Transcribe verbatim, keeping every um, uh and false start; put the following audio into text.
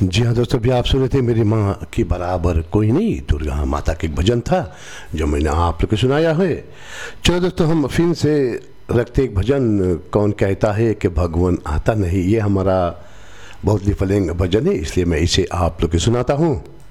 जी हाँ दोस्तों, अभी आप सुन रहे थे मेरी माँ की बराबर कोई नहीं, दुर्गा माता का एक भजन था जो मैंने आप लोग को सुनाया है। चलो दोस्तों, हम फिर से रखते एक भजन, कौन कहता है कि भगवान आता नहीं। ये हमारा बहुत लिफलेंग भजन है, इसलिए मैं इसे आप लोग को सुनाता हूँ।